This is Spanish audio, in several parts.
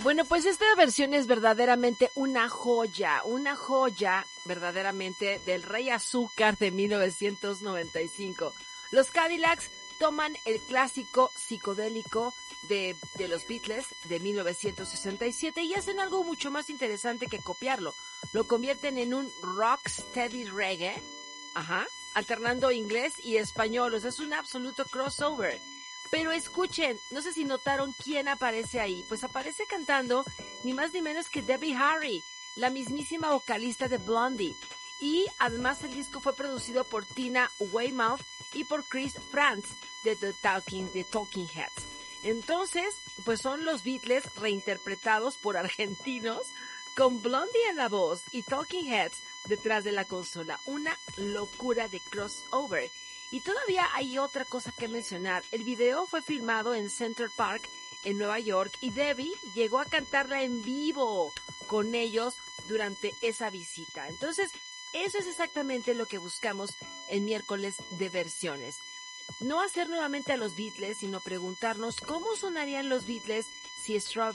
Bueno, pues esta versión es verdaderamente una joya verdaderamente del Rey Azúcar de 1995. Los Cadillacs toman el clásico psicodélico de los Beatles de 1967 y hacen algo mucho más interesante que copiarlo. Lo convierten en un rocksteady reggae, alternando inglés y español. O sea, es un absoluto crossover. Pero escuchen, no sé si notaron quién aparece ahí. Pues aparece cantando ni más ni menos que Debbie Harry, la mismísima vocalista de Blondie. Y además el disco fue producido por Tina Weymouth y por Chris Frantz de The Talking Heads. Entonces, pues son los Beatles reinterpretados por argentinos con Blondie en la voz y Talking Heads detrás de la consola. Una locura de crossover. Y todavía hay otra cosa que mencionar. El video fue filmado en Center Park, en Nueva York, y Debbie llegó a cantarla en vivo con ellos durante esa visita. Entonces, eso es exactamente lo que buscamos en Miércoles de Versiones. No hacer nuevamente a los Beatles, sino preguntarnos cómo sonarían los Beatles si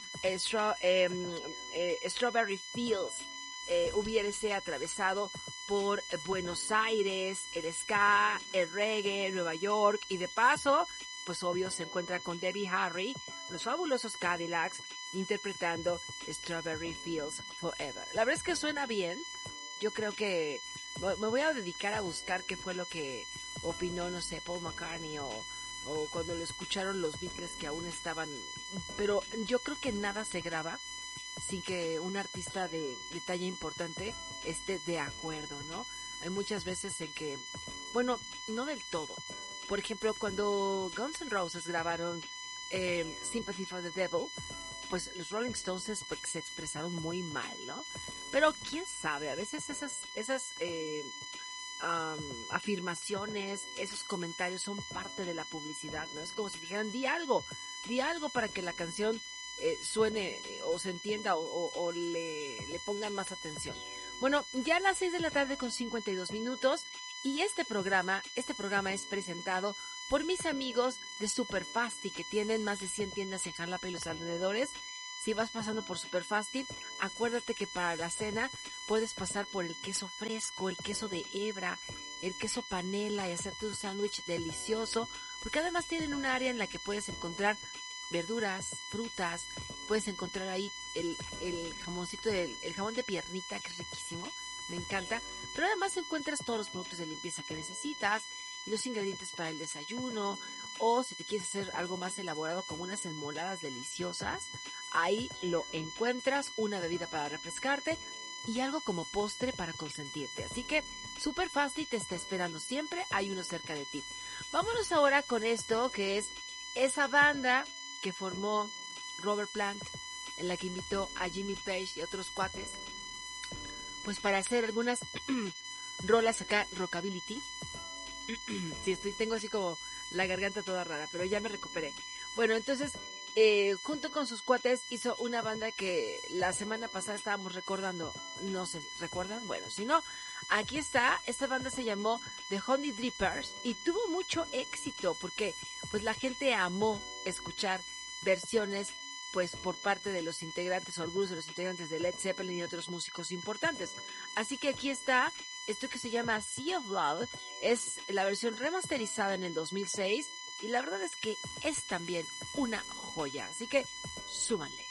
Strawberry Fields hubiese atravesado por Buenos Aires, el ska, el reggae, Nueva York, y de paso, pues obvio se encuentra con Debbie Harry, los fabulosos Cadillacs, interpretando Strawberry Fields Forever. La verdad es que suena bien. Yo creo que me voy a dedicar a buscar qué fue lo que opinó, no sé, Paul McCartney o cuando lo escucharon los Beatles que aún estaban, pero yo creo que nada se graba sin que un artista de talla importante esté de acuerdo, ¿no? Hay muchas veces en que, bueno, no del todo. Por ejemplo, cuando Guns N' Roses grabaron Sympathy for the Devil, pues los Rolling Stones se expresaron muy mal, ¿no? Pero quién sabe, a veces esas afirmaciones, esos comentarios son parte de la publicidad, ¿no? Es como si dijeran, di algo para que la canción suene o se entienda o le pongan más atención. Bueno, ya a las 6 de la tarde con 52 minutos y este programa es presentado por mis amigos de Superfasti que tienen más de 100 tiendas en Jalapa y los alrededores. Si vas pasando por Superfasti, acuérdate que para la cena puedes pasar por el queso fresco, el queso de hebra, el queso panela y hacerte un sándwich delicioso, porque además tienen un área en la que puedes encontrar verduras, frutas, puedes encontrar ahí el jamoncito, el jamón de piernita, que es riquísimo, me encanta, pero además encuentras todos los productos de limpieza que necesitas y los ingredientes para el desayuno, o si te quieres hacer algo más elaborado como unas enmoladas deliciosas, ahí lo encuentras, una bebida para refrescarte y algo como postre para consentirte. Así que Superfasti te está esperando siempre, hay uno cerca de ti. Vámonos ahora con esto que es esa banda que formó Robert Plant, en la que invitó a Jimmy Page y otros cuates, pues para hacer algunas rolas acá, rockability. Sí, tengo así como la garganta toda rara, pero ya me recuperé. Bueno, entonces, junto con sus cuates hizo una banda que la semana pasada estábamos recordando, no sé, ¿recuerdan? Bueno, si no, aquí está, esta banda se llamó The Honey Drippers y tuvo mucho éxito porque pues la gente amó escuchar versiones pues por parte de los integrantes o algunos de los integrantes de Led Zeppelin y otros músicos importantes. Así que aquí está esto que se llama Sea of Love, es la versión remasterizada en el 2006 y la verdad es que es también una joya, así que súbanle.